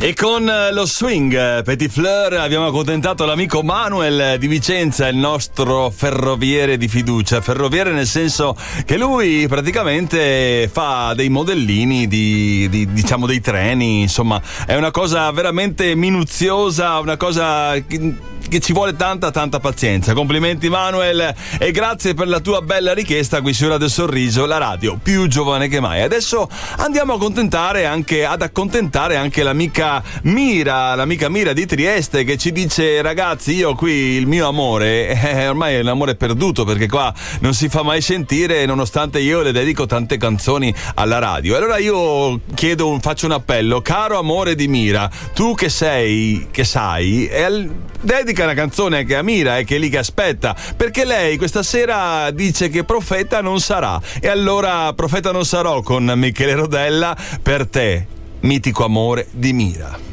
E con lo swing Petit Fleur abbiamo accontentato l'amico Manuel di Vicenza, il nostro ferroviere di fiducia. Ferroviere nel senso che lui praticamente fa dei modellini diciamo dei treni, insomma è una cosa veramente minuziosa, una cosa che ci vuole tanta pazienza. Complimenti Manuel e grazie per la tua bella richiesta qui su Radio Sorriso, la radio più giovane che mai. Adesso andiamo ad accontentare anche l'amica Mira di Trieste, che ci dice: ragazzi, io qui il mio amore ormai è l'amore perduto, perché qua non si fa mai sentire, nonostante io le dedico tante canzoni alla radio. Allora io faccio un appello: caro amore di Mira, tu che sai, dedica una canzone anche a Mira, che è lì che aspetta, perché lei questa sera dice che profeta non sarà. E allora profeta non sarò con Michele Rodella per te, mitico amore di Mira.